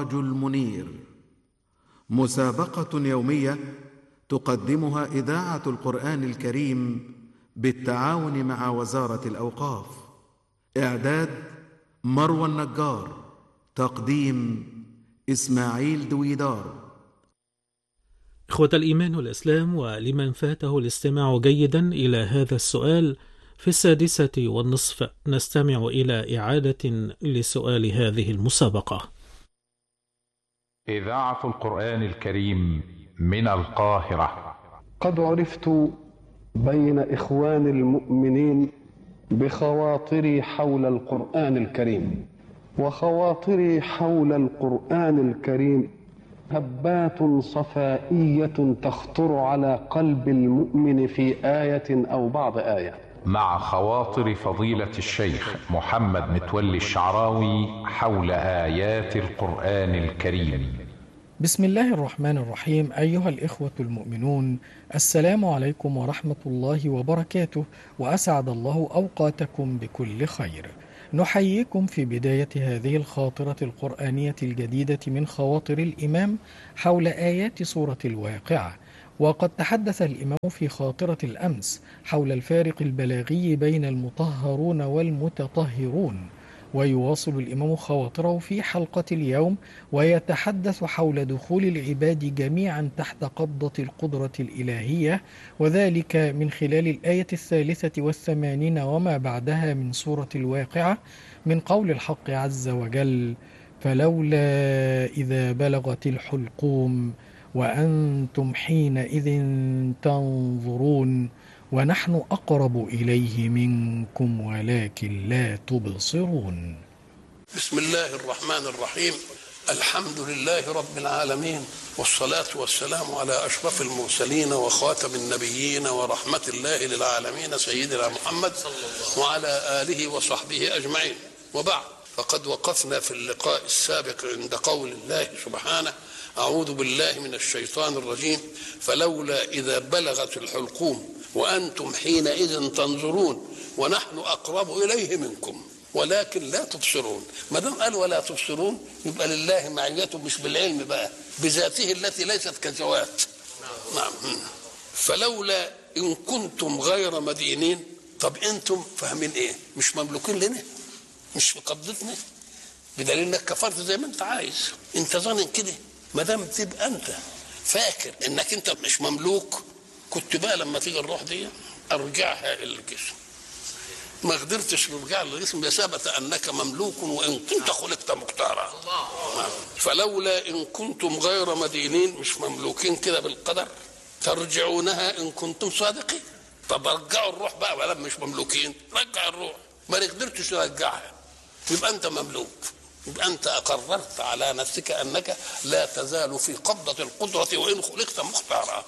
السراج المنير، مسابقة يومية تقدمها إذاعة القرآن الكريم بالتعاون مع وزارة الأوقاف. إعداد مروى النجار، تقديم إسماعيل دويدار. إخوة الإيمان والإسلام، ولمن فاته الاستماع جيدا إلى هذا السؤال في 6:30 نستمع إلى إعادة لسؤال هذه المسابقة. إذاعة القرآن الكريم من القاهرة. قد عرفت بين إخوان المؤمنين بخواطري حول القرآن الكريم، وخواطري حول القرآن الكريم هبات صفائية تخطر على قلب المؤمن في آية أو بعض آية. مع خواطر فضيلة الشيخ محمد متولي الشعراوي حول آيات القرآن الكريم. بسم الله الرحمن الرحيم. أيها الإخوة المؤمنون، السلام عليكم ورحمة الله وبركاته، وأسعد الله أوقاتكم بكل خير. نحييكم في بداية هذه الخاطرة القرآنية الجديدة من خواطر الإمام حول آيات سورة الواقعة. وقد تحدث الإمام في خاطرة الأمس حول الفارق البلاغي بين المطهرون والمتطهرون، ويواصل الإمام خواطره في حلقة اليوم ويتحدث حول دخول العباد جميعا تحت قبضة القدرة الإلهية، وذلك من خلال الآية 83 وما بعدها من سورة الواقعة، من قول الحق عز وجل: فلولا إذا بلغت الحلقوم وأنتم حينئذ تنظرون ونحن أقرب إليه منكم ولكن لا تبصرون. بسم الله الرحمن الرحيم. الحمد لله رب العالمين، والصلاة والسلام على أشرف المرسلين وخاتم النبيين ورحمة الله للعالمين سيدنا محمد وعلى آله وصحبه أجمعين. وبعد، فقد وقفنا في اللقاء السابق عند قول الله سبحانه: أعوذ بالله من الشيطان الرجيم، فلولا إذا بلغت الحلقوم وأنتم حينئذ تنظرون ونحن أقرب إليه منكم ولكن لا تبصرون. ما دام قال ولا تبصرون يبقى لله معيته مش بالعلم بقى، بذاته التي ليست كذوات. نعم. فلولا إن كنتم غير مدينين. طب أنتم فاهمين إيه؟ مش مملوكين لنا، مش في قبضتنا، بدليل إنك كفرت زي ما أنت عايز. أنت ظانن كده. ما دام تبقى أنت فاكر إنك أنت مش مملوك، كنت بقى لما تيجي الروح دي أرجعها إلى الجسم. ما قدرتش ترجع للجسم بثبت أنك مملوك وإن كنت خلقت مختارا. فلولا إن كنتم غير مدينين، مش مملوكين كده بالقدر، ترجعونها إن كنتم صادقين. طب رجعوا الروح بقى ولا مش مملوكين؟ رجع الروح. ما قدرتش ترجعها يبقى أنت مملوك، يبقى أنت أقررت على نفسك أنك لا تزال في قبضة القدرة وإن خلقت مختارا.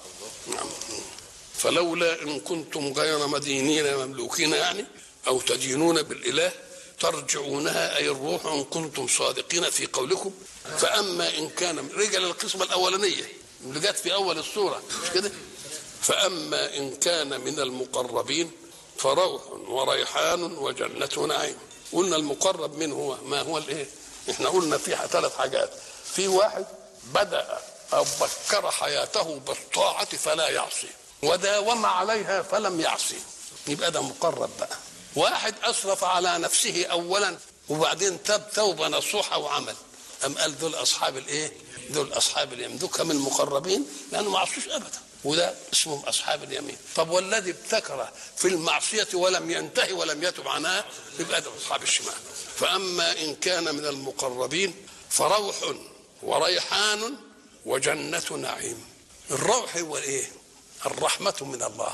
فلولا إن كنتم غير مدينين مملوكين، يعني أو تدينون بالإله، ترجعونها أي الروح إن كنتم صادقين في قولكم. فأما إن كان رجل القسمة الأولانية اللي جت في أول السورة، مش كده؟ فأما إن كان من المقربين فروح وريحان وجنة نعيم. قلنا المقرب منه هو ما هو الإيه؟ إحنا قلنا فيها 3 حاجات. في واحد بدأ أو بكر حياته بالطاعة فلا يعصي، وداوم عليها فلم يعصي، يبقى ده مقرب بقى. واحد أسرف على نفسه أولا وبعدين تاب توبة نصوحة وعمل، أم قال دول أصحاب الإيه؟ دول أصحاب اليمين، دول من المقربين لأنه ما عصوش أبدا، وده اسمهم أصحاب اليمين. طب والذي ابتكر في المعصية ولم ينتهي ولم يتب عنها، يبقى ده أصحاب الشمال. فأما إن كان من المقربين فروح وريحان وجنة نعيم. الروح هو إيه؟ الرحمة من الله.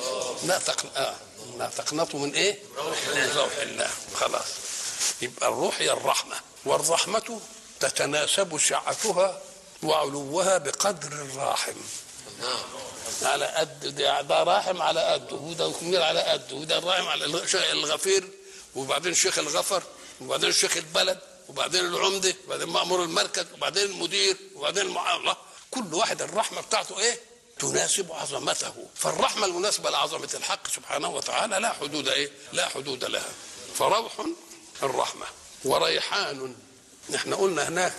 لا تقنطوا من إيه؟ من روح الله. خلاص، يبقى الروح هي الرحمة، والرحمة تتناسب سعتها وعلوها بقدر الراحم. على قد ده راحم على قده، وده كبير على قده، وده الراحم على الغفير، وبعدين شيخ الغفر، وبعدين شيخ البلد، وبعدين العمدة، وبعدين مأمور المركز، وبعدين المدير، وبعدين المعاملة. كل واحد الرحمة بتاعته إيه؟ تناسب عظمته. فالرحمة المناسبة لعظمة الحق سبحانه وتعالى لا حدود إيه؟ لا حدود لها. فروح الرحمة وريحان. نحن قلنا هناك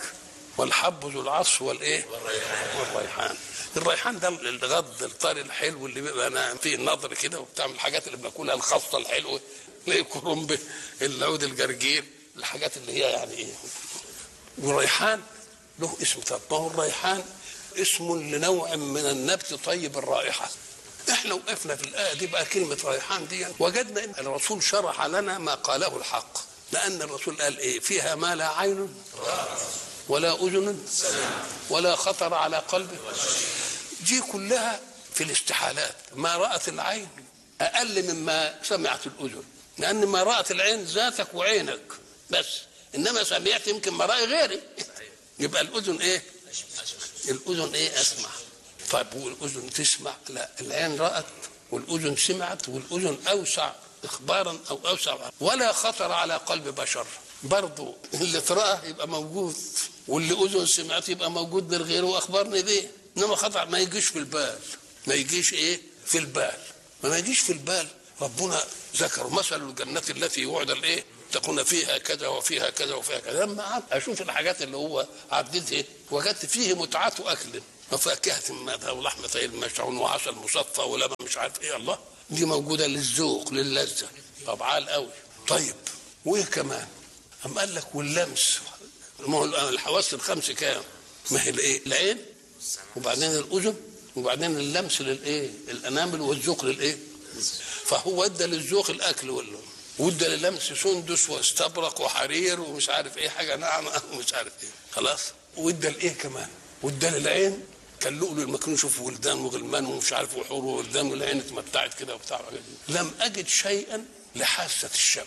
والحب ذو العصف والايه والريحان. الريحان ده الغض الطري الحلو اللي بيبقى انا فيه النظر كده وبتعمل الحاجات اللي بناكلها الخاصه الحلوه، زي كرنب، العود الجرجير، الحاجات اللي هي يعني ايه. والريحان له اسم. طب ما هو الريحان اسم لنوع من النبت طيب الرائحه. احنا وقفنا في الايه دي بقى كلمه ريحان دي، وجدنا ان الرسول شرح لنا ما قاله الحق، لان الرسول قال ايه؟ فيها ما لا عين ولا اذن ولا خطر على قلب. دي كلها في الاستحالات. ما رأت العين اقل مما سمعت الاذن، لان ما رأت العين ذاتك وعينك بس، انما سمعت يمكن ما رأي غيري. يبقى الاذن ايه؟ الاذن ايه؟ اسمع. طيب والاذن تسمع؟ لا، العين رأت والاذن سمعت، والاذن اوسع اخبارا او اوسع. ولا خطر على قلب بشر، برضو اللي تراه يبقى موجود، واللي اذن سمعت يبقى موجود من غيره واخبرني بيه. انما خطر ما يجيش في البال، ما يجيش ايه في البال، ما يجيش في البال. ربنا ذكر مثل الجنة التي وعد الايه تكون فيها كذا وفيها كذا وفيها كذا. لما قعدت اشوف الحاجات اللي هو عددها وجدت فيه متعة اكل وفاكهة ماذا ولحم طيب مشعون وعسل مصفى ولبن مش عارف ايه. الله، دي موجودة للذوق للذة. طب عال قوي. طيب وايه كمان؟ أم قال لك واللمس. ما هو الحواس الخمس كام؟ ما هي الايه؟ العين، وبعدين الاذن، وبعدين اللمس للايه؟ الانامل، والذوق للايه؟ فهو ادى للذوق الاكل واللون، وادى للمس سندس واستبرق وحرير ومش عارف ايه حاجه ناعمه ومش عارف ايه. خلاص. وادى لايه كمان؟ وادى للعين كان لؤلؤ المكنون، شوف ولدان وغلمان ومش عارف وحور وولدان، والعين اتمتعت كده وبتاع. لم اجد شيئا لحاسه الشم.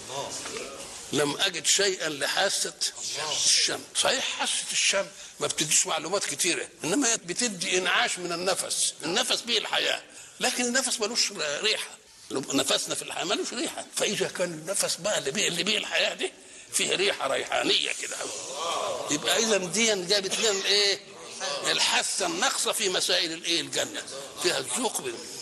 لم أجد شيئا لحاسة الشم. صحيح حاسة الشم ما بتديش معلومات كتيرة، إنما بتدي إنعاش من النفس. النفس به الحياة، لكن النفس ملوش ريحة. نفسنا في الحياة ملوش ريحة. فإذا كان النفس بقى اللي به الحياة دي فيه ريحة ريحانية كده، يبقى إذا دي جابت لنا الإيه؟ الحاسة الناقصة في مسائل الإيه؟ الجنة فيها الذوق.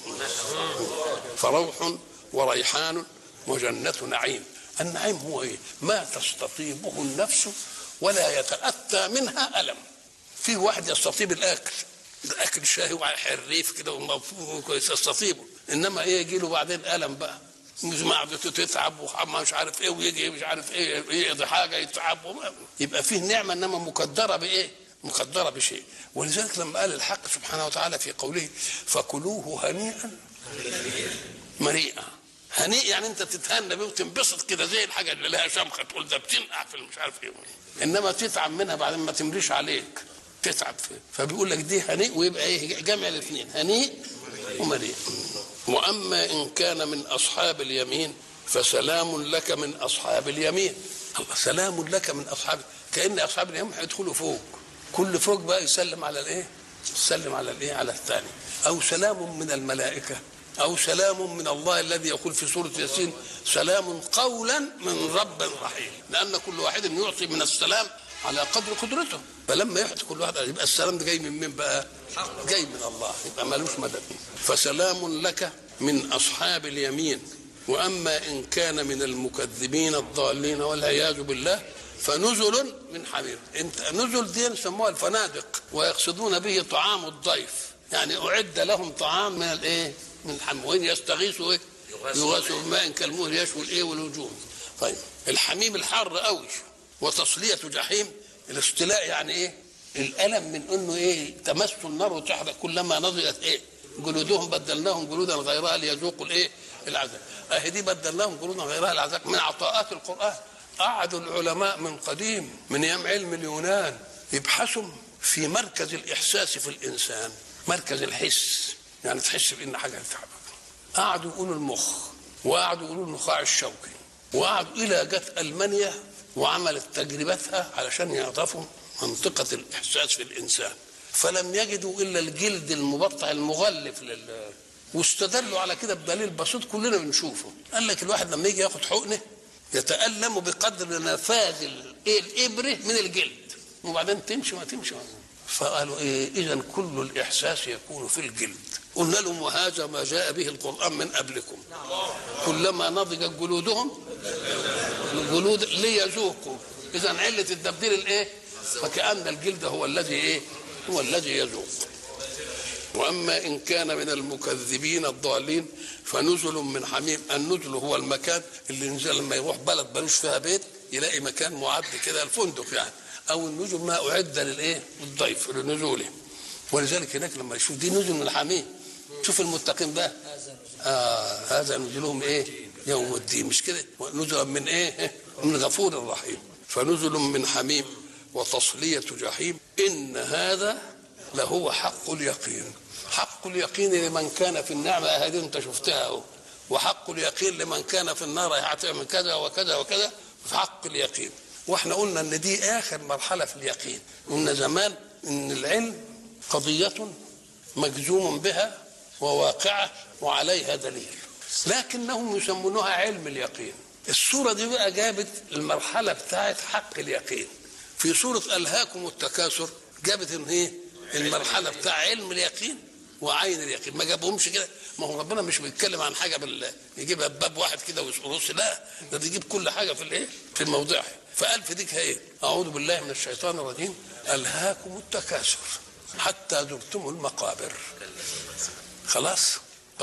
فروح وريحان وجنة نعيم. النعيم هو ايه؟ ما تستطيبه النفس ولا يتأتى منها ألم. في واحد يستطيب الأكل الشاهي وحريف كده ومفهوم كويس يستطيبه، إنما ايه يجي له بعدين ألم بقى، مش معدته تتعب وحما مش عارف ايه، ويجي مش عارف ايه يقضي حاجة يتعب. يبقى فيه نعمة إنما مقدرة بإيه؟ مقدرة بشيء. ولذلك لما قال الحق سبحانه وتعالى في قوله فكلوه هنيئا مريئا. هنيء يعني انت تتهنى بيه وتنبسط كده زي الحاجه اللي لها شمخه تقول ده بتنقع في مش عارف ايه، انما تتعب منها بعدين ما تمريش عليك تتعب فيه. فبيقول لك دي هنيء، ويبقى ايه؟ جمع الاثنين هنيء ومريء. واما ان كان من اصحاب اليمين فسلام لك من اصحاب اليمين. الله، سلام لك من اصحاب، كأن اصحاب اليمين هيدخلوا فوق، كل فوق بقى يسلم على الايه؟ يسلم على الايه؟ على الثاني. او سلام من الملائكه، أو سلام من الله الذي يقول في سورة ياسين سلام قولا من رب رحيم. لأن كل واحد يعطي من السلام على قدر قدرته، فلما يعطي كل واحد يبقى السلام ده جاي من مين بقى؟ جاي من الله، يبقى مالوش مدد. فسلام لك من أصحاب اليمين. وأما إن كان من المكذبين الضالين والعياذ بالله فنزل من حميم. نزل دي يسموها الفنادق، ويقصدون به طعام الضيف، يعني أعد لهم طعام من الإيه؟ من الحميم. وين يستغيثوا ايه؟ يغاثوا بماء كالمهل يشوي الايه والوجوه. طيب الحميم الحر قوي، وتصليه جحيم. الاستلاء يعني ايه؟ الالم من انه ايه؟ تمس النار وتحرق. كلما نضجت ايه؟ جلودهم بدلناهم جلودا غيرها ليذوقوا الايه؟ العذاب. اهي دي بدلناهم جلودا غيرها العذاب من عطاءات القران. قعدوا العلماء من قديم من ايام علم اليونان يبحثوا في مركز الاحساس في الانسان، مركز الحس، يعني تحس بان حاجه تعبك. قعدوا يقولوا المخ، وقعدوا يقولوا النخاع الشوكي، وقعدوا الى جت المانيا وعملت تجربتها علشان يعرفوا منطقه الاحساس في الانسان، فلم يجدوا الا الجلد المبطع المغلف واستدلوا على كده بدليل بسيط كلنا بنشوفه. قال لك الواحد لما يجي ياخد حقنه يتألم بقدر نفاذ الابره من الجلد، وبعدين تمشي ما تمشي. فقالوا ايه؟ اذا كل الاحساس يكون في الجلد. قلنا لهم وهذا ما جاء به القرآن من قبلكم، كلما نضجت جلودهم الجلود ليذوقوا. اذا علة التبديل الايه؟ فكأن الجلد هو الذي ايه؟ هو الذي يذوق. واما ان كان من المكذبين الضالين فنزل من حميم. النزل هو المكان اللي الانسان لما يروح بلد ملوش فيها بيت يلاقي مكان معد كده، الفندق يعني، او النزل ما اعد للايه؟ للضيف لنزوله. ولذلك هناك لما يشوف دي نزل من حميم، شوف المتقين بقى هذا نزلهم ايه؟ يوم الدين، مش كده؟ نزل من ايه؟ من غفور رحيم. فنزل من حميم وتصلية جحيم إن هذا لهو حق اليقين. حق اليقين لمن كان في النعمة، هذه انت شفتها اهو، وحق اليقين لمن كان في النار هتعمل كذا وكذا وكذا، في حق اليقين. واحنا قلنا ان دي اخر مرحلة في اليقين. قلنا زمان ان العلم قضية مجزوم بها وواقعة وعليها دليل، لكنهم يسمونها علم اليقين. السورة دي بقى جابت المرحلة بتاعت حق اليقين. في سورة ألهاكم التكاثر جابت ان ايه؟ المرحلة بتاع علم اليقين وعين اليقين. ما جابهمش كده، ما هو ربنا مش بيتكلم عن حاجة يجيبها بباب واحد كده ويرص، لا، ده بيجيب كل حاجة في الايه؟ في موضعها. فقال في ديك ايه؟ أعوذ بالله من الشيطان الرجيم. ألهاكم التكاثر حتى زرتم المقابر. خلاص